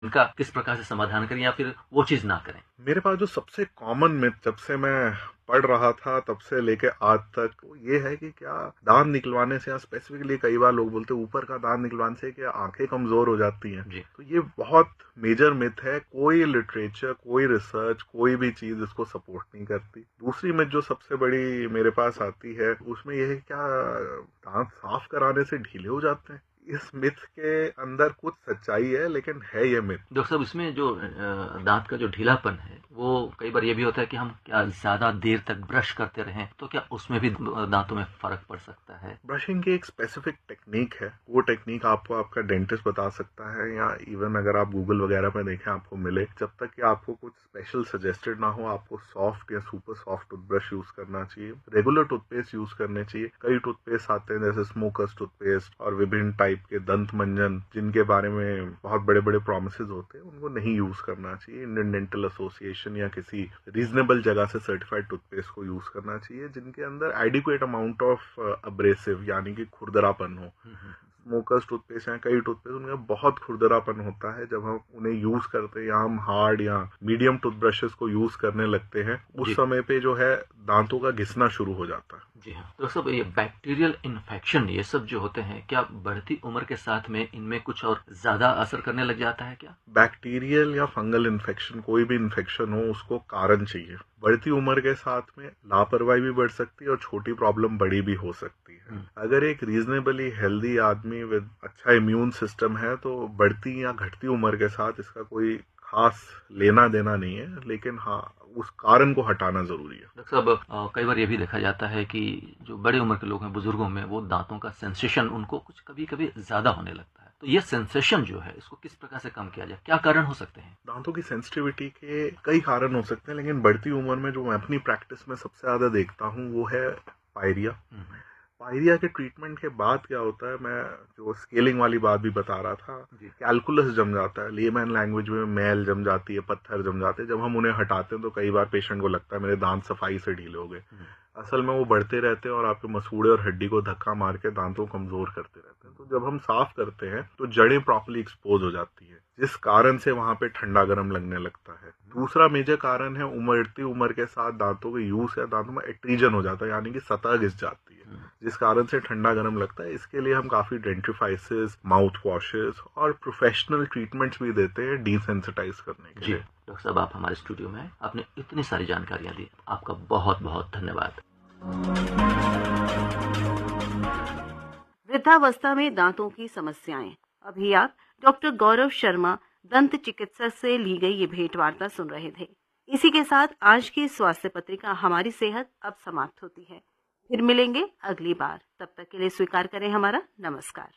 इनका किस प्रकार से समाधान करें या फिर वो चीज़ ना करें? मेरे पास जो सबसे कॉमन मिथ जब से मैं पढ़ रहा था तब से लेके आज तक वो ये है कि क्या दांत निकलवाने से, या स्पेसिफिकली कई बार लोग बोलते हैं ऊपर का दांत निकलवाने से क्या आंखें कमजोर हो जाती हैं। जी। तो ये बहुत मेजर मिथ है। कोई लिटरेचर, कोई रिसर्च, कोई भी चीज इसको सपोर्ट नहीं करती। दूसरी मिथ जो सबसे बड़ी मेरे पास आती है उसमें यह है कि क्या दांत साफ कराने से ढीले हो जाते हैं। इस मिथ के अंदर कुछ सच्चाई है, लेकिन है ये मिथ। डॉक्टर साहब, इसमें जो दांत का जो ढीलापन है वो कई बार ये भी होता है कि हम क्या ज़्यादा देर तक ब्रश करते रहें तो क्या उसमें भी दांतों में फ़र्क पड़ सकता है? ब्रशिंग की एक स्पेसिफिक टेक्निक है। वो टेक्निक आपको आपका डेंटिस्ट बता सकता है, या इवन अगर आप गूगल वगैरह पे देखें आपको मिले। जब तक कि आपको कुछ स्पेशल सजेस्टेड ना हो, आपको सॉफ्ट या सुपर सॉफ्ट टूथब्रश यूज करना चाहिए। रेगुलर टूथपेस्ट यूज करने चाहिए। कई टूथपेस्ट आते हैं जैसे स्मोकर्स टूथपेस्ट और विभिन्न टाइप के दंत मंजन, जिनके बारे में बहुत बड़े बड़े प्रोमिस होते हैं, उनको नहीं यूज करना चाहिए। इंडियन डेंटल एसोसिएशन या किसी रीजनेबल जगह से सर्टिफाइड टूथपेस्ट को यूज करना चाहिए जिनके अंदर एडिक्वेट अमाउंट ऑफ अब्रेसिव यानी कि खुरदरापन हो। स्मोकर्स टूथपेस्ट हैं, कई टूथपेस्ट उनमें बहुत खुरदरापन होता है। जब हम उन्हें यूज करते हैं या हम हार्ड या मीडियम टूथब्रशेस को यूज करने लगते हैं, उस समय पे जो है दांतों का घिसना शुरू हो जाता है। जी हाँ। तो सब ये बैक्टीरियल इन्फेक्शन ये सब जो होते हैं, क्या बढ़ती उम्र के साथ में इनमें कुछ और ज्यादा असर करने लग जाता है क्या? बैक्टीरियल या फंगल इन्फेक्शन, कोई भी इन्फेक्शन हो, उसको कारण चाहिए। बढ़ती उम्र के साथ में लापरवाही भी बढ़ सकती है और छोटी प्रॉब्लम बड़ी भी हो सकती है। अगर एक रीजनेबली हेल्दी आदमी विद अच्छा इम्यून सिस्टम है तो बढ़ती या घटती उम्र के साथ इसका कोई खास लेना देना नहीं है, लेकिन हाँ, उस कारण को हटाना जरूरी है। डॉक्टर साहब, कई बार ये भी देखा जाता है कि जो बड़े उम्र के लोग हैं, बुजुर्गों में, वो दांतों का सेंसेशन उनको कुछ कभी कभी ज्यादा होने लगता है। तो ये सेंसेशन जो है इसको किस प्रकार से कम किया जाए, क्या कारण हो सकते हैं? दांतों की सेंसिटिविटी के कई कारण हो सकते हैं, लेकिन बढ़ती उम्र में जो मैं अपनी प्रैक्टिस में सबसे ज्यादा देखता हूँ वो है पायरिया। पायरिया के ट्रीटमेंट के बाद क्या होता है, मैं जो स्केलिंग वाली बात भी बता रहा था, कैलकुलस जम जाता है। लेमैन लैंग्वेज में मैल जम जाती है, पत्थर जम जाते हैं। जब हम उन्हें हटाते हैं तो कई बार पेशेंट को लगता है मेरे दांत सफाई से ढीले हो गए। असल में वो बढ़ते रहते हैं और आपके मसूड़े और हड्डी को धक्का मार के दांतों को कमजोर करते रहते हैं। तो जब हम साफ करते हैं तो जड़ें प्रॉपर्ली एक्सपोज हो जाती है, जिस कारण से वहां पे ठंडा गर्म लगने लगता है। दूसरा मेजर कारण है उमड़ती उम्र के साथ दांतों के यूज या दांतों में एट्रीजन हो जाता है, यानी कि सतह घिस जाती है, जिस कारण से ठंडा गर्म लगता है। इसके लिए हम काफी डेंटिफाइसेस, माउथ वॉशेस और प्रोफेशनल ट्रीटमेंट्स भी देते हैं डिसेंसिटाइज करने के लिए। डॉक्टर साहब, आप हमारे स्टूडियो में आए, आपने इतनी सारी जानकारियां दी, आपका बहुत बहुत धन्यवाद। वृद्धावस्था में दांतों की समस्याएं। अभी आप डॉक्टर गौरव शर्मा दंत चिकित्सक से ली गई ये भेंट वार्ता सुन रहे थे। इसी के साथ आज की स्वास्थ्य पत्रिका हमारी सेहत अब समाप्त होती है। फिर मिलेंगे अगली बार। तब तक के लिए स्वीकार करें हमारा नमस्कार।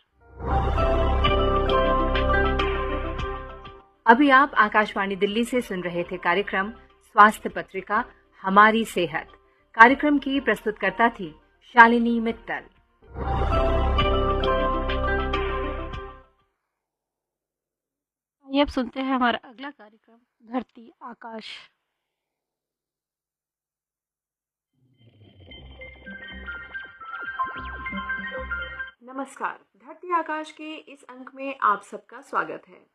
अभी आप आकाशवाणी दिल्ली से सुन रहे थे कार्यक्रम स्वास्थ्य पत्रिका हमारी सेहत। कार्यक्रम की प्रस्तुतकर्ता थी शालिनी मित्तल। आइए अब सुनते हैं हमारा अगला कार्यक्रम धरती आकाश। नमस्कार, धरती आकाश के इस अंक में आप सबका स्वागत है।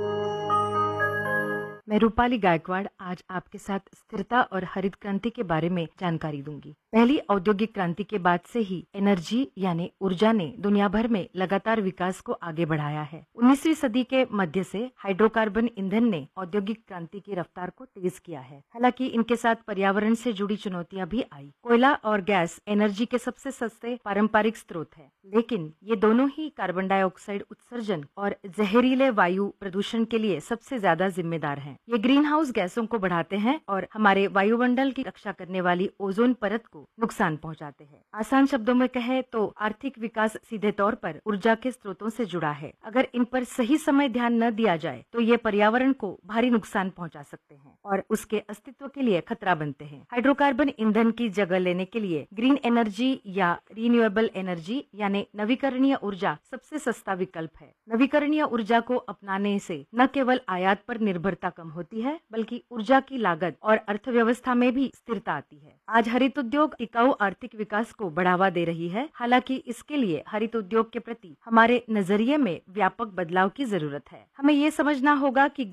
मैं रूपाली गायकवाड़ आज आपके साथ स्थिरता और हरित क्रांति के बारे में जानकारी दूंगी। पहली औद्योगिक क्रांति के बाद से ही एनर्जी यानी ऊर्जा ने दुनिया भर में लगातार विकास को आगे बढ़ाया है। 19वीं सदी के मध्य से हाइड्रोकार्बन ईंधन ने औद्योगिक क्रांति की रफ्तार को तेज किया है। हालांकि इनके साथ पर्यावरण से जुड़ी चुनौतियां भी आई। कोयला और गैस एनर्जी के सबसे सस्ते पारंपरिक स्रोत है, लेकिन ये दोनों ही कार्बन डाइऑक्साइड उत्सर्जन और जहरीले वायु प्रदूषण के लिए सबसे ज्यादा जिम्मेदार हैं। ये ग्रीन हाउस गैसों को बढ़ाते हैं और हमारे वायुमंडल की रक्षा करने वाली ओजोन परत को नुकसान पहुंचाते हैं। आसान शब्दों में कहे तो आर्थिक विकास सीधे तौर पर ऊर्जा के स्रोतों से जुड़ा है। अगर इन पर सही समय ध्यान न दिया जाए तो ये पर्यावरण को भारी नुकसान पहुंचा सकते हैं और उसके अस्तित्व के लिए खतरा बनते हैं। हाइड्रोकार्बन ईंधन की जगह लेने के लिए ग्रीन एनर्जी या रिन्यूएबल एनर्जी यानी नवीकरणीय ऊर्जा सबसे सस्ता विकल्प है। नवीकरणीय ऊर्जा को अपनाने से न केवल आयात पर निर्भरता कम होती है, बल्कि ऊर्जा ऊर्जा की लागत और अर्थव्यवस्था में भी स्थिरता आती है। आज हरित उद्योग टिकाऊ आर्थिक विकास को बढ़ावा दे रही है। हालांकि इसके लिए हरित उद्योग के प्रति हमारे नजरिए में व्यापक बदलाव की जरूरत है। हमें ये समझना होगा कि